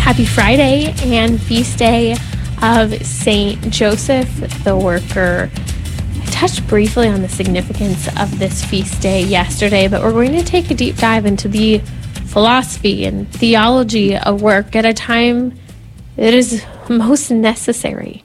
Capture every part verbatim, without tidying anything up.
Happy Friday and feast day of Saint Joseph the Worker. I touched briefly on the significance of this feast day yesterday, but we're going to take a deep dive into the philosophy and theology of work at a time that is most necessary,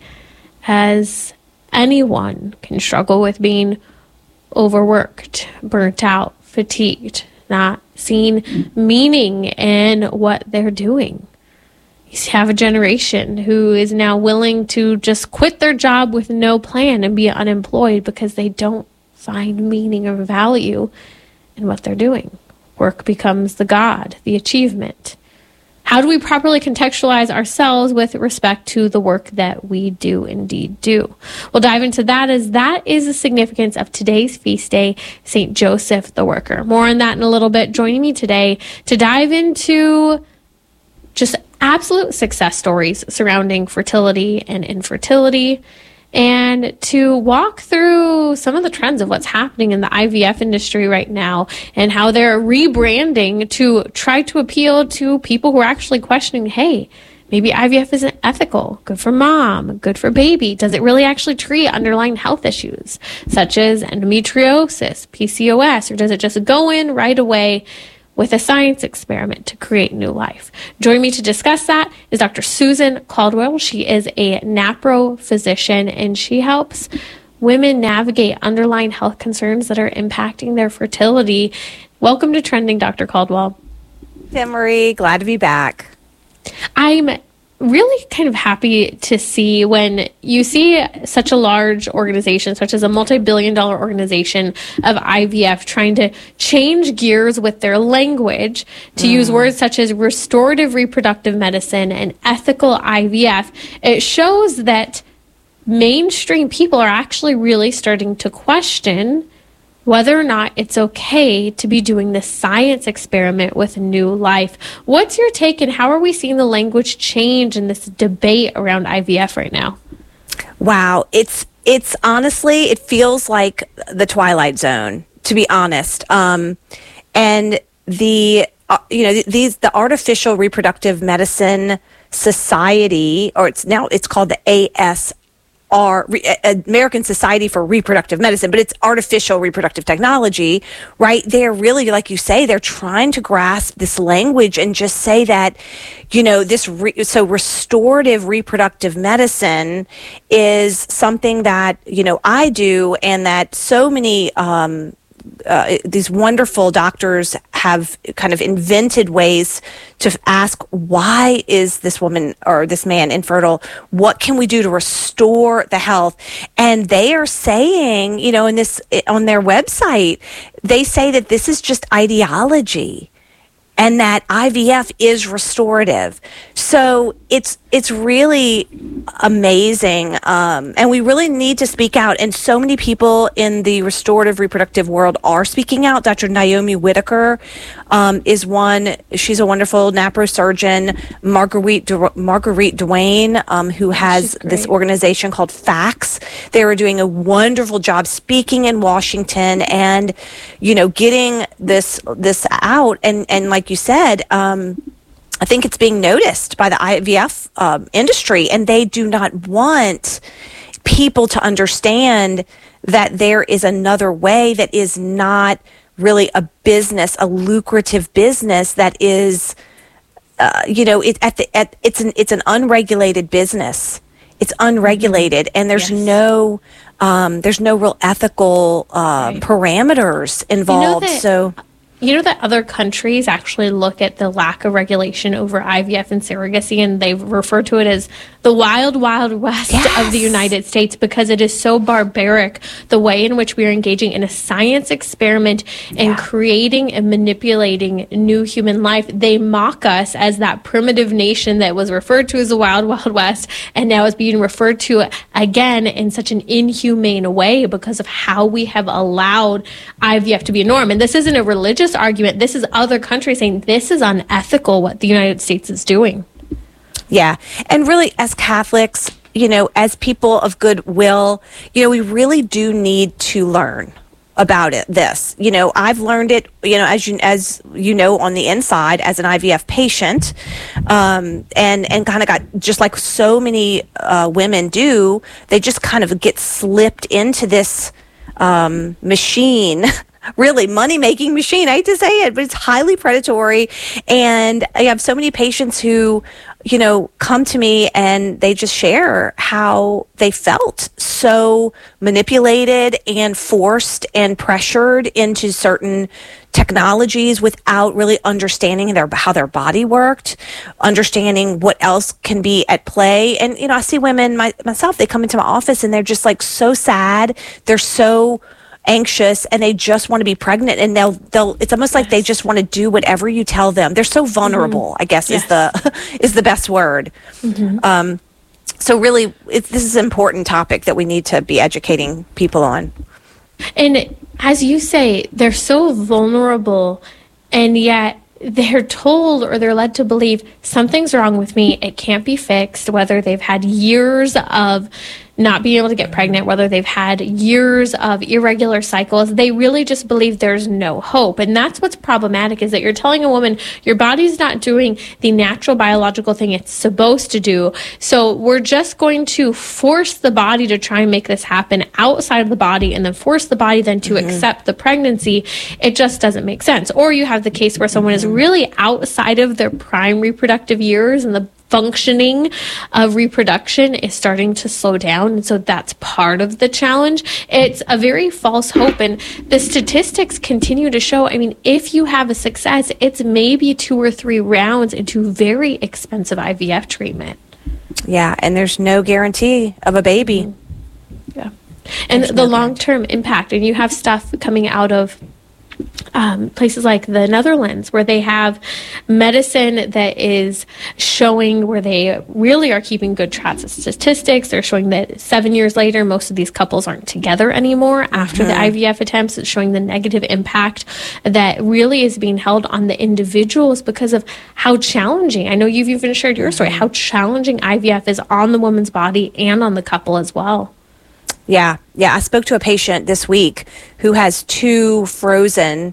as anyone can struggle with being overworked, burnt out, fatigued, not seeing meaning in what they're doing. You have a generation who is now willing to just quit their job with no plan and be unemployed because they don't find meaning or value in what they're doing. Work becomes the god, the achievement. How do we properly contextualize ourselves with respect to the work that we do indeed do? We'll dive into that, as that is the significance of today's feast day, Saint Joseph the Worker. More on that in a little bit. Joining me today to dive into just absolute success stories surrounding fertility and infertility, and to walk through some of the trends of what's happening in the I V F industry right now and how they're rebranding to try to appeal to people who are actually questioning, hey, maybe I V F isn't ethical, good for mom, good for baby. Does it really actually treat underlying health issues such as endometriosis, P C O S, or does it just go in right away with a science experiment to create new life? Joining me to discuss that is Doctor Susan Caldwell. She is a NAPRO physician, and she helps women navigate underlying health concerns that are impacting their fertility. Welcome to Trending, Doctor Caldwell. Hey, Marie, glad to be back. I'm really kind of happy to see when you see such a large organization, such as a multi-billion dollar organization of I V F, trying to change gears with their language to mm. use words such as restorative reproductive medicine and ethical I V F. It shows that mainstream people are actually really starting to question whether or not it's okay to be doing this science experiment with new life. What's your take, and how are we seeing the language change in this debate around I V F right now? Wow, it's it's honestly, it feels like the Twilight Zone, to be honest. Um, and the uh, you know these the Artificial Reproductive Medicine Society, or it's now it's called the A S Are American Society for Reproductive Medicine, but it's artificial reproductive technology, right? They're really, like you say, they're trying to grasp this language and just say that, you know, this, re- so restorative reproductive medicine is something that, you know, I do, and that so many, um, Uh, these wonderful doctors have kind of invented ways to ask, why is this woman or this man infertile? What can we do to restore the health? And they are saying, you know, in this, on their website, they say that this is just ideology and that I V F is restorative. So it's it's really amazing, um, and we really need to speak out. And so many people in the restorative reproductive world are speaking out. Doctor Naomi Whitaker um, is one. She's a wonderful NAPRO surgeon. Marguerite du- Marguerite Duane, um, who has this organization called FACTS. They are doing a wonderful job speaking in Washington and, you know, getting this this out. And and like you said, um, I think it's being noticed by the I V F um, industry, and they do not want people to understand that there is another way that is not really a business, a lucrative business that is, uh, you know, it, at the, at, it's an it's an unregulated business. It's unregulated, and there's yes. no um, there's no real ethical uh, right. parameters involved. You know that- so. You know that other countries actually look at the lack of regulation over I V F and surrogacy, and they refer to it as the wild, wild west yes. of the United States, because it is so barbaric, the way in which we are engaging in a science experiment and yeah. creating and manipulating new human life. They mock us as that primitive nation that was referred to as the wild, wild west, and now is being referred to again in such an inhumane way because of how we have allowed I V F to be a norm. And this isn't a religious argument. This is other countries saying this is unethical what the United States is doing. Yeah. And really, as Catholics, you know, as people of goodwill, you know, we really do need to learn. about it. This, you know, I've learned it, you know, as you as you know, on the inside as an I V F patient, um, and and kind of got, just like so many uh, women do, they just kind of get slipped into this um, machine. Really, money-making machine. I hate to say it, but it's highly predatory. And I have so many patients who, you know, come to me and they just share how they felt so manipulated and forced and pressured into certain technologies without really understanding their how their body worked, understanding what else can be at play. And, you know, I see women, my, myself, they come into my office and they're just like so sad. They're so anxious and they just want to be pregnant, and they'll they'll it's almost like they just want to do whatever you tell them. They're so vulnerable, mm-hmm. I guess yes. is the is the best word. Mm-hmm. Um, so really, it, this is an important topic that we need to be educating people on. And as you say, they're so vulnerable, and yet they're told or they're led to believe something's wrong with me. It can't be fixed, whether they've had years of not being able to get pregnant, whether they've had years of irregular cycles. They really just believe there's no hope. And that's what's problematic, is that you're telling a woman your body's not doing the natural biological thing it's supposed to do. So we're just going to force the body to try and make this happen outside of the body, and then force the body then to mm-hmm. accept the pregnancy. It just doesn't make sense. Or you have the case where someone is really outside of their prime reproductive years, and the functioning of reproduction is starting to slow down. And so that's part of the challenge. It's a very false hope. And the statistics continue to show, I mean, if you have a success, it's maybe two or three rounds into very expensive I V F treatment. Yeah. And there's no guarantee of a baby. Yeah. And there's the no long-term impact. And you have stuff coming out of Um, places like the Netherlands, where they have medicine that is showing, where they really are keeping good tracks of statistics. They're showing that seven years later, most of these couples aren't together anymore after mm-hmm. the I V F attempts. It's showing the negative impact that really is being held on the individuals because of how challenging, I know you've even shared your story, how challenging I V F is on the woman's body and on the couple as well. Yeah, yeah. I spoke to a patient this week who has two frozen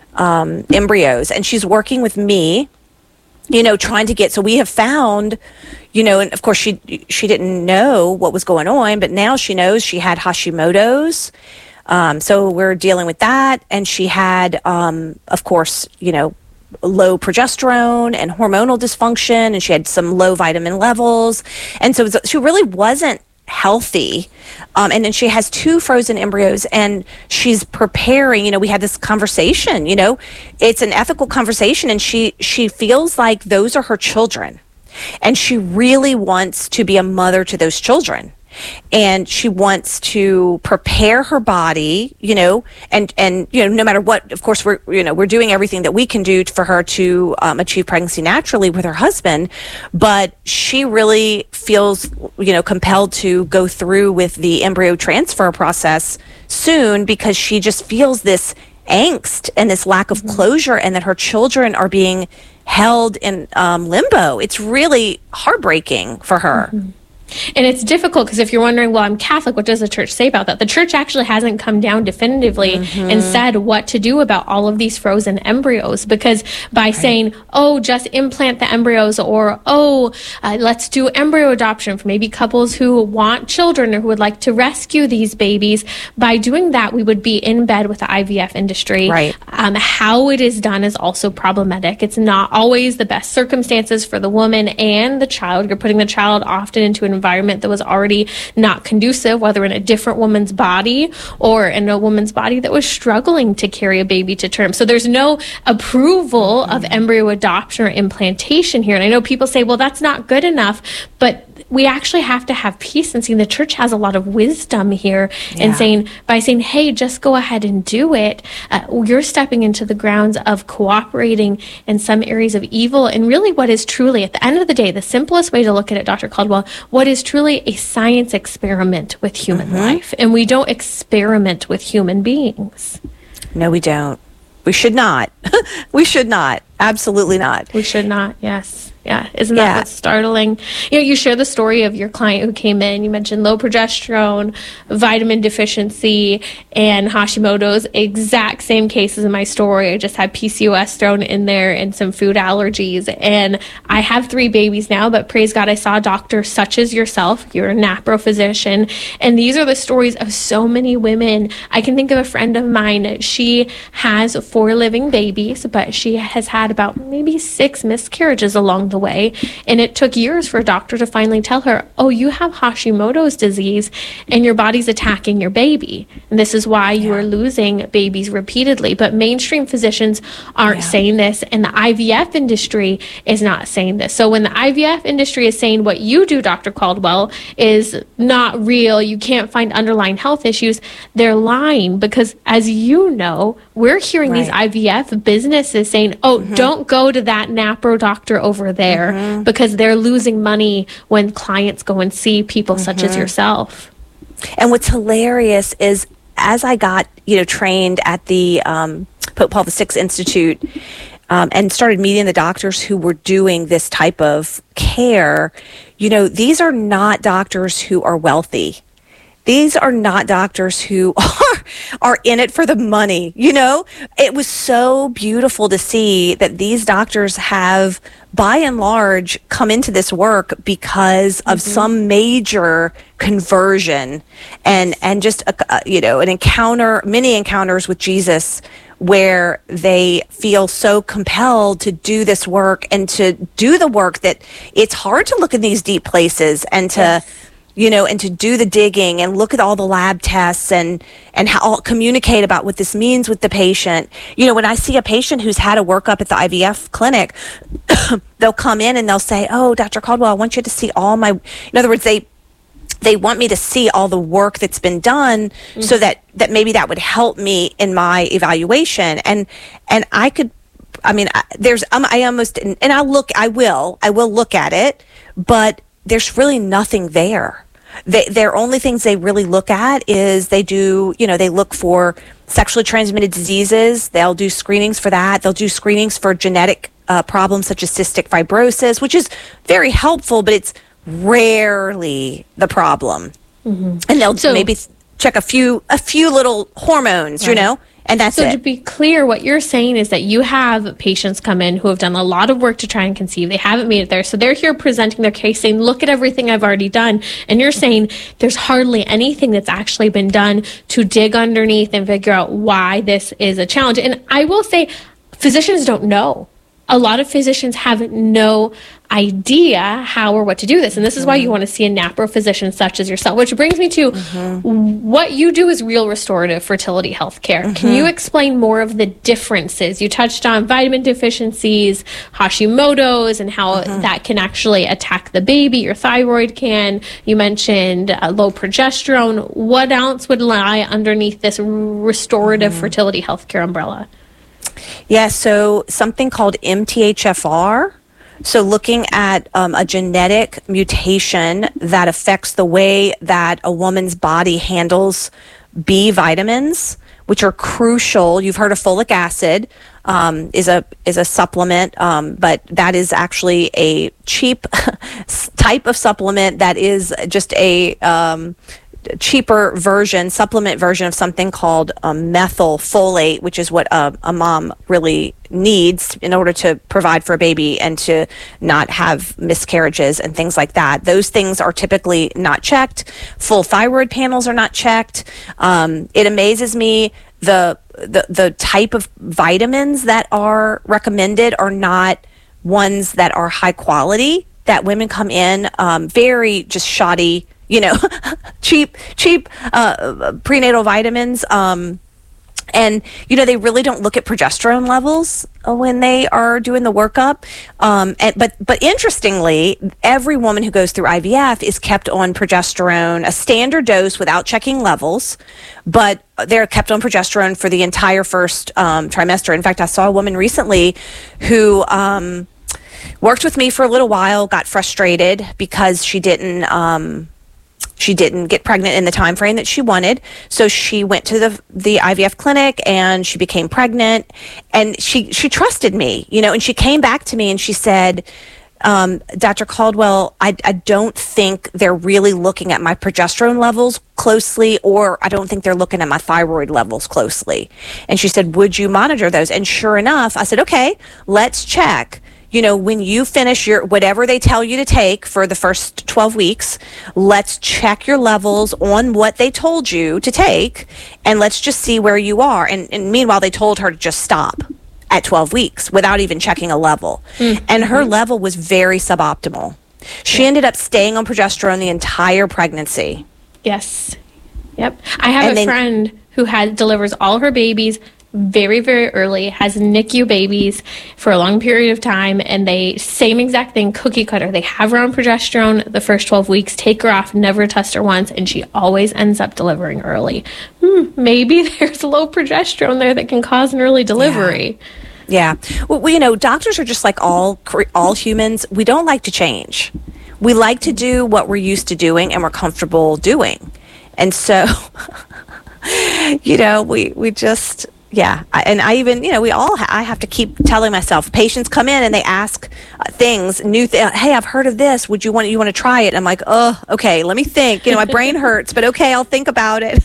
um, embryos, and she's working with me, you know, trying to get, so we have found, you know, and of course she she didn't know what was going on, but now she knows she had Hashimoto's. Um, so we're dealing with that. And she had, um, of course, you know, low progesterone and hormonal dysfunction, and she had some low vitamin levels. And so she really wasn't healthy. Um, and then she has two frozen embryos, and she's preparing, you know, we had this conversation, you know, it's an ethical conversation, and she, she feels like those are her children, and she really wants to be a mother to those children. And she wants to prepare her body, you know, and, and, you know, no matter what, of course, we're, you know, we're doing everything that we can do for her to um, achieve pregnancy naturally with her husband. But she really feels, you know, compelled to go through with the embryo transfer process soon, because she just feels this angst and this lack of mm-hmm. closure, and that her children are being held in um, limbo. It's really heartbreaking for her. Mm-hmm. And it's difficult because if you're wondering, well, I'm Catholic, what does the church say about that? The church actually hasn't come down definitively mm-hmm. and said what to do about all of these frozen embryos, because by right. saying, oh, just implant the embryos, or, oh, uh, let's do embryo adoption for maybe couples who want children or who would like to rescue these babies, by doing that, we would be in bed with the I V F industry. Right. Um, how it is done is also problematic. It's not always the best circumstances for the woman and the child. You're putting the child often into an environment that was already not conducive, whether in a different woman's body or in a woman's body that was struggling to carry a baby to term. So there's no approval mm-hmm. of embryo adoption or implantation here. And I know people say, well, that's not good enough, but we actually have to have peace and seeing the church has a lot of wisdom here yeah. and saying, by saying, hey, just go ahead and do it. Uh, you're stepping into the grounds of cooperating in some areas of evil. And really what is truly, at the end of the day, the simplest way to look at it, Doctor Caldwell, what is truly a science experiment with human mm-hmm. life. And we don't experiment with human beings. No, we don't. We should not. We should not. Absolutely not. We should not, yes. Yeah, isn't that Yeah. what's startling? You know, you share the story of your client who came in. You mentioned low progesterone, vitamin deficiency, and Hashimoto's. Exact same cases in my story. I just had P C O S thrown in there and some food allergies. And I have three babies now, but praise God, I saw a doctor such as yourself. You're a NAPRO physician. And these are the stories of so many women. I can think of a friend of mine. She has four living babies, but she has had about maybe six miscarriages along the way, and it took years for a doctor to finally tell her, oh, you have Hashimoto's disease and your body's attacking your baby, and this is why you Yeah. are losing babies repeatedly. But mainstream physicians aren't Yeah. saying this, and the I V F industry is not saying this. So when the I V F industry is saying what you do, Doctor Caldwell, is not real, you can't find underlying health issues, they're lying, because as you know, we're hearing these Right. I V F businesses saying, oh, don't go to that NAPRO doctor over there because they're losing money when clients go and see people such as yourself. And what's hilarious is, as I got, you know, trained at the um, Pope Paul the Sixth Institute um, and started meeting the doctors who were doing this type of care, you know, these are not doctors who are wealthy. These are not doctors who are are in it for the money. You know, it was so beautiful to see that these doctors have, by and large, come into this work because of mm-hmm. some major conversion and and just a, a, you know, an encounter, many encounters with Jesus, where they feel so compelled to do this work and to do the work that it's hard to look in these deep places and to. Yes. You know, and to do the digging and look at all the lab tests and, and how communicate about what this means with the patient. You know, when I see a patient who's had a workup at the I V F clinic, they'll come in and they'll say, oh, Doctor Caldwell, I want you to see all my, in other words, they, they want me to see all the work that's been done mm-hmm. so that, that maybe that would help me in my evaluation. And, and I could, I mean, I, there's, um, I almost, and I'll look, I will, I will look at it, but there's really nothing there. They, their only things they really look at is they do, you know, they look for sexually transmitted diseases. They'll do screenings for that. They'll do screenings for genetic uh, problems such as cystic fibrosis, which is very helpful, but it's rarely the problem. Mm-hmm. And they'll so, maybe check a few, a few little hormones, right. you know. And that's so it. To be clear, what you're saying is that you have patients come in who have done a lot of work to try and conceive. They haven't made it there. So they're here presenting their case saying, look at everything I've already done. And you're saying there's hardly anything that's actually been done to dig underneath and figure out why this is a challenge. And I will say, physicians don't know. A lot of physicians have no idea how or what to do this. And this is why you want to see a NAPRO physician such as yourself, which brings me to mm-hmm. what you do is real restorative fertility health care. Mm-hmm. Can you explain more of the differences? You touched on vitamin deficiencies, Hashimoto's, and how mm-hmm. that can actually attack the baby, your thyroid can. You mentioned uh, low progesterone. What else would lie underneath this restorative mm-hmm. fertility health care umbrella? Yeah, so something called M T H F R. So looking at um, a genetic mutation that affects the way that a woman's body handles B vitamins, which are crucial. You've heard of folic acid um, is a is a supplement, um, but that is actually a cheap type of supplement that is just a um, cheaper version, supplement version of something called um, methylfolate, which is what a, a mom really needs in order to provide for a baby and to not have miscarriages and things like that. Those things are typically not checked. Full thyroid panels are not checked. Um, it amazes me the, the the type of vitamins that are recommended are not ones that are high quality, that women come in um, very just shoddy, you know, cheap, cheap uh, prenatal vitamins. Um, and, you know, they really don't look at progesterone levels when they are doing the workup. Um, and, but, but interestingly, every woman who goes through I V F is kept on progesterone, a standard dose without checking levels, but they're kept on progesterone for the entire first um, trimester. In fact, I saw a woman recently who um, worked with me for a little while, got frustrated because she didn't... Um, She didn't get pregnant in the time frame that she wanted. So she went to the the I V F clinic and she became pregnant, and she, she trusted me, you know, and she came back to me and she said, um, Doctor Caldwell, I, I don't think they're really looking at my progesterone levels closely, or I don't think they're looking at my thyroid levels closely. And she said, would you monitor those? And sure enough, I said, okay, let's check. You know, when you finish your whatever they tell you to take for the first twelve weeks, let's check your levels on what they told you to take, and let's just see where you are. And, and meanwhile, they told her to just stop at twelve weeks without even checking a level. Mm-hmm. And her level was very suboptimal. She yeah. ended up staying on progesterone the entire pregnancy. Yes. Yep. I have and a then, friend who had delivers all her babies very, very early, has N I C U babies for a long period of time, and they, same exact thing, cookie cutter. They have her on progesterone the first twelve weeks, take her off, never test her once, and she always ends up delivering early. Hmm, maybe there's low progesterone there that can cause an early delivery. Yeah. yeah. Well, you know, doctors are just like all all humans. We don't like to change. We like to do what we're used to doing and we're comfortable doing. And so, you know, we, we just... Yeah, I, and I even, you know, we all, ha- I have to keep telling myself, patients come in and they ask uh, things, new, th- hey, I've heard of this. Would you want, you want to try it? And I'm like, oh, okay, let me think. You know, my brain hurts, but okay, I'll think about it.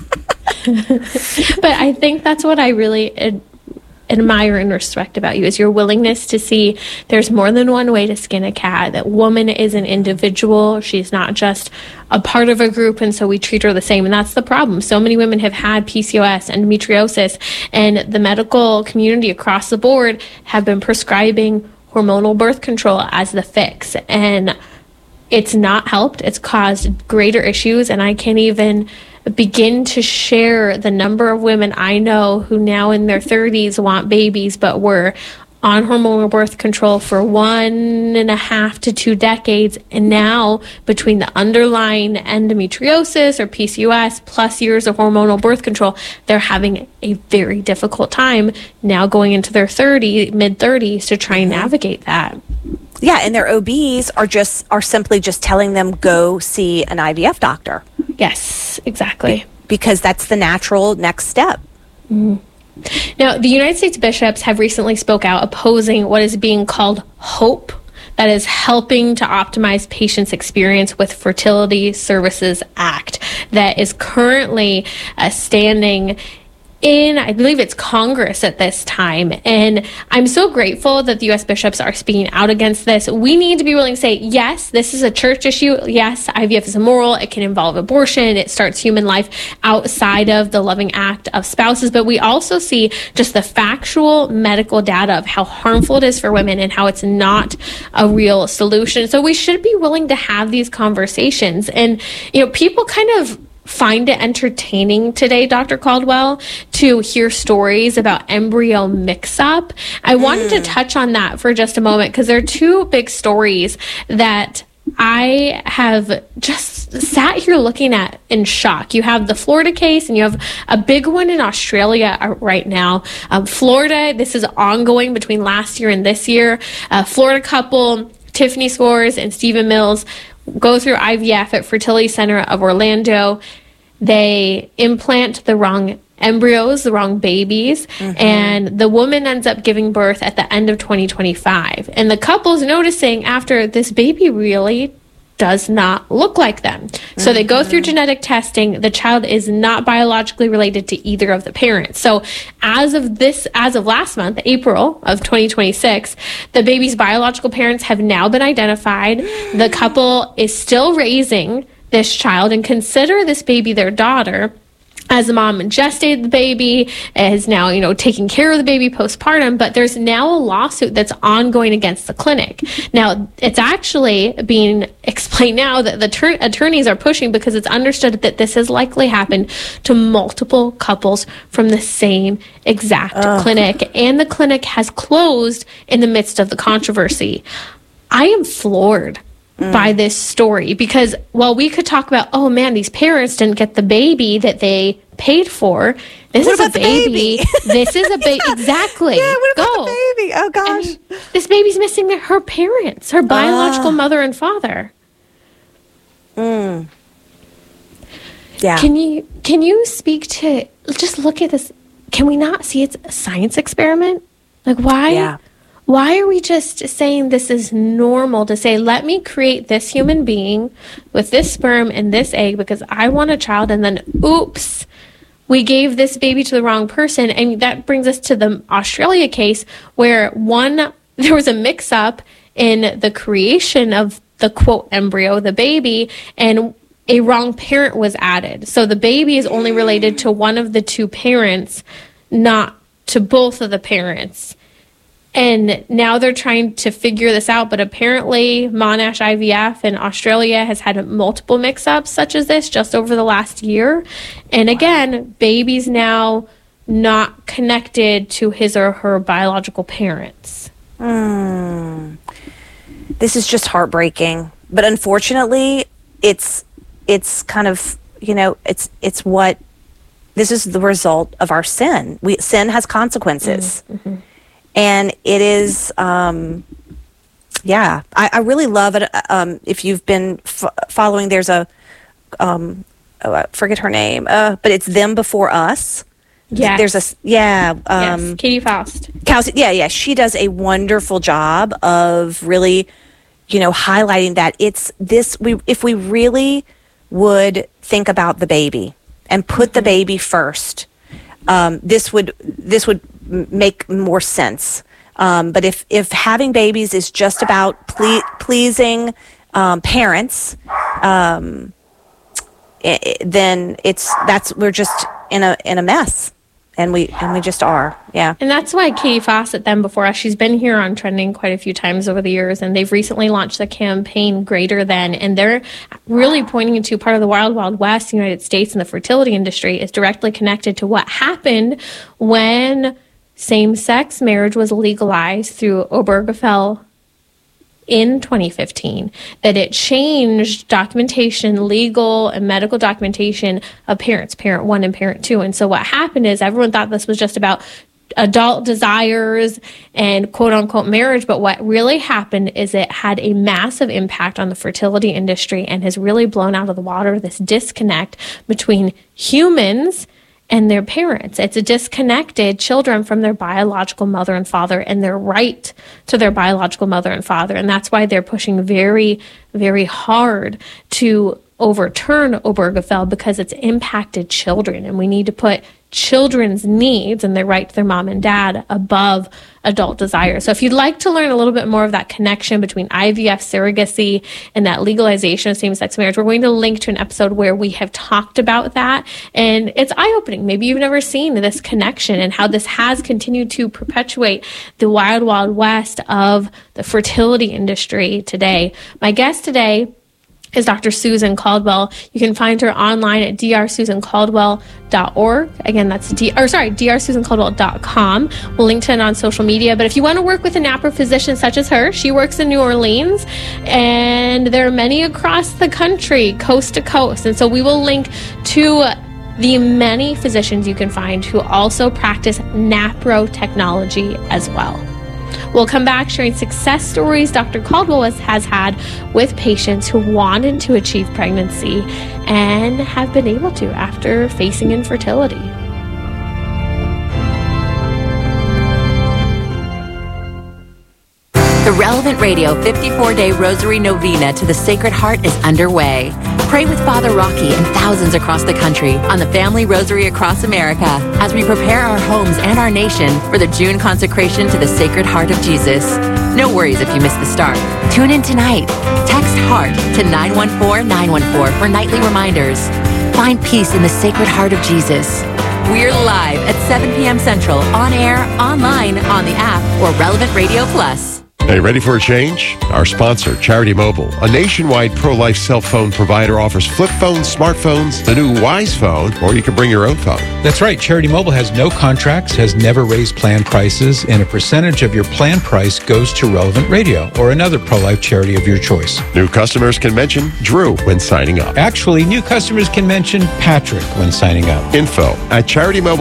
But I think that's what I really ad- admire and respect about you, is your willingness to see there's more than one way to skin a cat, that woman is an individual. She's not just a part of a group, and so we treat her the same. And that's the problem. So many women have had P C O S, endometriosis, and the medical community across the board have been prescribing hormonal birth control as the fix. And it's not helped. It's caused greater issues, and I can't even begin to share the number of women I know who now in their thirties want babies, but were on hormonal birth control for one and a half to two decades. And now between the underlying endometriosis or P C O S plus years of hormonal birth control, they're having a very difficult time now going into their thirty, mid thirties to try and navigate that. Yeah, and their O Bs are just are simply just telling them go see an I V F doctor. Yes, exactly. Be- because that's the natural next step. Mm-hmm. Now, the United States bishops have recently spoke out opposing what is being called HOPE, that is Helping to Optimize Patients' Experience with Fertility Services Act, that is currently uh, standing in, I believe it's Congress at this time. And I'm so grateful that the U S bishops are speaking out against this. We need to be willing to say, yes, this is a church issue. Yes, I V F is immoral. It can involve abortion. It starts human life outside of the loving act of spouses. But we also see just the factual medical data of how harmful it is for women and how it's not a real solution. So we should be willing to have these conversations. And, you know, people kind of find it entertaining today, Doctor Caldwell, to hear stories about embryo mix-up. I wanted mm. to touch on that for just a moment because there are two big stories that I have just sat here looking at in shock. You have the Florida case, and you have a big one in Australia right now. Um, Florida, this is ongoing between last year and this year. A Florida couple, Tiffany Scores and Stephen Mills, go through I V F at Fertility Center of Orlando. They implant the wrong embryos, the wrong babies, mm-hmm. and the woman ends up giving birth at the end of twenty twenty-five. And the couple's noticing after, this baby really does not look like them. Mm-hmm. So they go through genetic testing. The child is not biologically related to either of the parents. So as of this, as of last month, April of twenty twenty-six, the baby's biological parents have now been identified. The couple is still raising this child and consider this baby their daughter. As the mom gestated the baby, is now, you know, taking care of the baby postpartum, but there's now a lawsuit that's ongoing against the clinic. Now, it's actually being explained now that the ter- attorneys are pushing because it's understood that this has likely happened to multiple couples from the same exact Ugh. clinic, and the clinic has closed in the midst of the controversy. I am floored Mm. by this story, because while we could talk about, oh man, these parents didn't get the baby that they paid for, this what is a baby. baby? This is a baby. yeah. Exactly. Yeah, what about Go. the baby? Oh gosh. And this baby's missing their, her parents, her biological uh. mother and father. Mm. Yeah. Can you can you speak to, just look at this, can we not see it's a science experiment? Like why? Yeah. Why are we just saying this is normal to say, let me create this human being with this sperm and this egg because I want a child, and then oops, we gave this baby to the wrong person. And that brings us to the Australia case where one, there was a mix-up in the creation of the quote embryo, the baby, and a wrong parent was added. So the baby is only related to one of the two parents, not to both of the parents. And now they're trying to figure this out, but apparently Monash I V F in Australia has had multiple mix-ups such as this just over the last year. And again, baby's now not connected to his or her biological parents. Mm. This is just heartbreaking. But unfortunately, it's it's kind of, you know, it's it's what, this is the result of our sin. We sin has consequences. Mm-hmm. And it is, um, yeah, I, I really love it. Um, if you've been f- following, there's a, um, oh, I forget her name, uh, but it's Them Before Us. Yeah. There's a, yeah. Um, yes, Katie Faust. Kelsey, yeah, yeah. She does a wonderful job of really, you know, highlighting that it's this, we, if we really would think about the baby and put mm-hmm. the baby first, um, this would, this would, make more sense. Um, but if, if having babies is just about ple- pleasing um, parents, um, it, it, then it's that's we're just in a in a mess, and we and we just are, yeah. And that's why Katie Fawcett, Them Before Us, she's been here on Trending quite a few times over the years, and they've recently launched the campaign Greater Than, and they're really pointing to part of the Wild Wild West, the United States, and the fertility industry is directly connected to what happened when same-sex marriage was legalized through Obergefell in twenty fifteen, that it changed documentation, legal and medical documentation of parents, parent one and parent two. And so what happened is everyone thought this was just about adult desires and quote-unquote marriage, but what really happened is it had a massive impact on the fertility industry and has really blown out of the water this disconnect between humans and their parents. It's a disconnected children from their biological mother and father and their right to their biological mother and father. And that's why they're pushing very, very hard to overturn Obergefell, because it's impacted children, and we need to put children's needs and their right to their mom and dad above adult desire. So if you'd like to learn a little bit more of that connection between I V F, surrogacy, and that legalization of same-sex marriage, we're going to link to an episode where we have talked about that. And it's eye-opening. Maybe you've never seen this connection and how this has continued to perpetuate the wild, wild west of the fertility industry today. My guest today is Doctor Susan Caldwell. You can find her online at d r susan caldwell dot org. Again, that's D, or sorry, d r susan caldwell dot com. We'll link to it on social media. But if you want to work with a N A P R physician such as her, she works in New Orleans, and there are many across the country, coast to coast. And so we will link to the many physicians you can find who also practice N A P R O technology as well. We'll come back sharing success stories Doctor Caldwell has had with patients who wanted to achieve pregnancy and have been able to after facing infertility. The Relevant Radio fifty-four day Rosary Novena to the Sacred Heart is underway. Pray with Father Rocky and thousands across the country on the Family Rosary Across America as we prepare our homes and our nation for the June consecration to the Sacred Heart of Jesus. No worries if you miss the start. Tune in tonight. Text HEART to nine one four nine one four for nightly reminders. Find peace in the Sacred Heart of Jesus. We're live at seven p.m. Central, on air, online, on the app, or Relevant Radio Plus. Hey, ready for a change? Our sponsor, Charity Mobile, a nationwide pro-life cell phone provider, offers flip phones, smartphones, the new Wise phone, or you can bring your own phone. That's right. Charity Mobile has no contracts, has never raised plan prices, and a percentage of your plan price goes to Relevant Radio or another pro-life charity of your choice. New customers can mention Drew when signing up. Actually, new customers can mention Patrick when signing up. Info at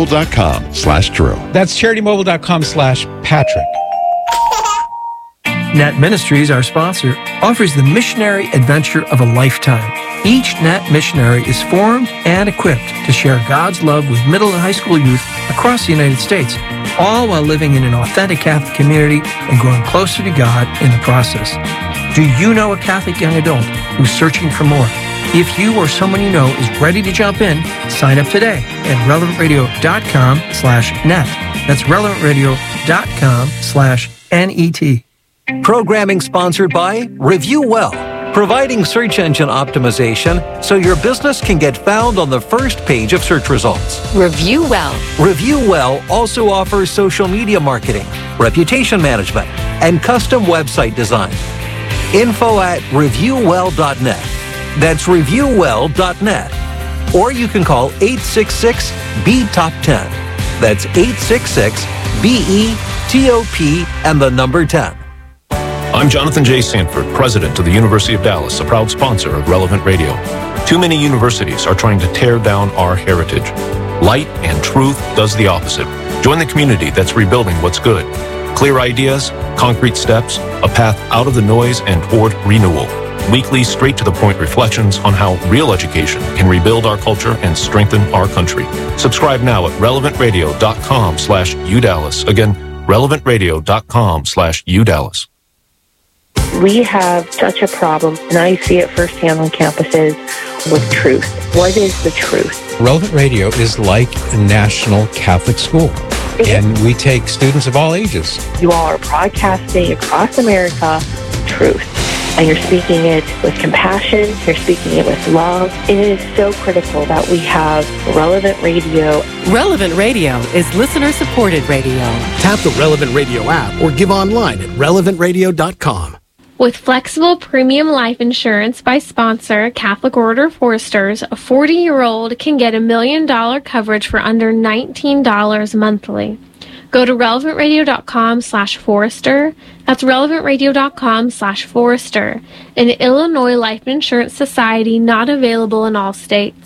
charitymobile.com slash Drew. That's charitymobile.com slash Patrick. Net Ministries, our sponsor, offers the missionary adventure of a lifetime. Each Net missionary is formed and equipped to share God's love with middle and high school youth across the United States, all while living in an authentic Catholic community and growing closer to God in the process. Do you know a Catholic young adult who's searching for more? If you or someone you know is ready to jump in, sign up today at relevant radio dot com slash net. That's relevant radio dot com slash N E T. Programming sponsored by Review Well, providing search engine optimization so your business can get found on the first page of search results. Review Well. Review Well also offers social media marketing, reputation management, and custom website design. Info at review well dot net. That's review well dot net. Or you can call eight six six B top ten. That's eight six six B E T O P and the number ten. I'm Jonathan J. Sanford, president of the University of Dallas, a proud sponsor of Relevant Radio. Too many universities are trying to tear down our heritage. Light and truth does the opposite. Join the community that's rebuilding what's good. Clear ideas, concrete steps, a path out of the noise and toward renewal. Weekly, straight-to-the-point reflections on how real education can rebuild our culture and strengthen our country. Subscribe now at relevant radio dot com slash U Dallas. Again, relevant radio dot com slash U Dallas. We have such a problem, and I see it firsthand on campuses, with truth. What is the truth? Relevant Radio is like a national Catholic school, and we take students of all ages. You all are broadcasting across America truth, and you're speaking it with compassion, you're speaking it with love. It is so critical that we have Relevant Radio. Relevant Radio is listener-supported radio. Tap the Relevant Radio app or give online at relevant radio dot com. With flexible premium life insurance by sponsor Catholic Order Foresters, a forty-year-old can get a million dollar coverage for under nineteen dollars monthly. Go to relevant radio dot com slash Forester. That's relevant radio dot com slash Forester. An Illinois Life Insurance Society, not available in all states.